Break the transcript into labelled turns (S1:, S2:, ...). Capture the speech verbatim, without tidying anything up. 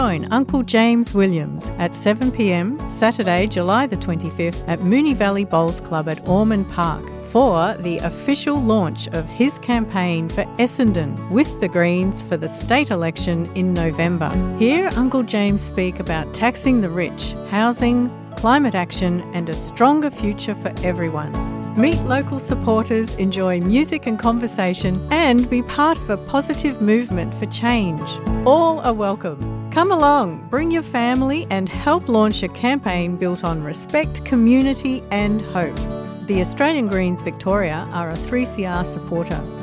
S1: join Uncle James Williams at seven p m Saturday, July the twenty-fifth at Moonee Valley Bowls Club at Ormond Park for the official launch of his campaign for Essendon with the Greens for the state election in November. Hear Uncle James speak about taxing the rich, housing, climate action and a stronger future for everyone. Meet local supporters, enjoy music and conversation, and be part of a positive movement for change. All are welcome. Come along, bring your family and help launch a campaign built on respect, community and hope. The Australian Greens Victoria are a three C R supporter.